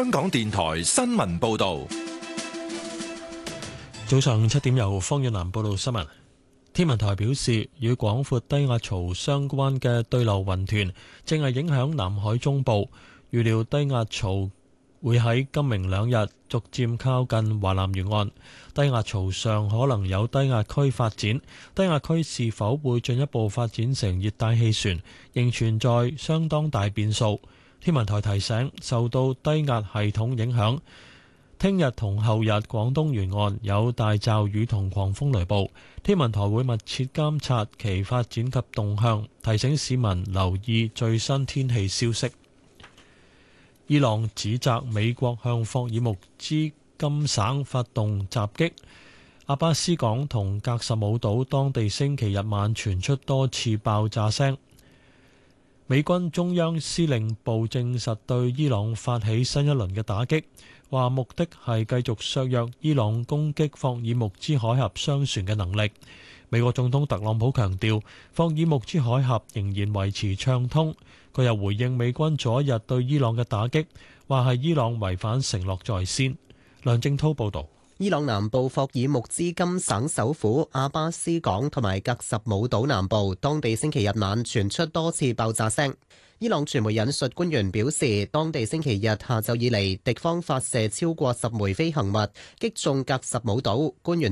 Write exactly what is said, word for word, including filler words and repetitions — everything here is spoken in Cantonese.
香港電台新聞報道。 早上七點由方遠南報道新聞。天文台表示，與廣闊低壓槽相關嘅對流雲團正係影響南海中部，預料低壓槽會喺今明兩日逐漸靠近華南沿岸。低壓槽上可能有低壓區發展，低壓區是否會進一步發展成熱帶氣旋，仍存在相當大變數。天文台提醒，受到低壓系統影響，聽日同後日廣東沿岸有大驟雨同狂風雷暴。天文台會密切監察其發展及動向，提醒市民留意最新天氣消息。伊朗指責美國向霍爾木茲金省發動襲擊，阿巴斯港同格什姆島當地星期日晚傳出多次爆炸聲。美軍中央司令部證實對伊朗發起新一輪嘅打擊，話目的係繼續削弱伊朗攻擊霍爾木茲海峽商船嘅能力。美國總統特朗普強調，霍爾木茲海峽仍然維持暢通。佢又回應美軍早一日對伊朗嘅打擊，話係伊朗違反承諾在先。梁正滔報導。 伊朗南部霍爾木茲金省首府阿巴斯港同埋格什姆島南部，當地星期日晚傳出多次爆炸聲。伊朗傳媒引述官員表示，當地星期日下晝以嚟，敵方發射超過十枚飛行物，擊中格什姆島。官員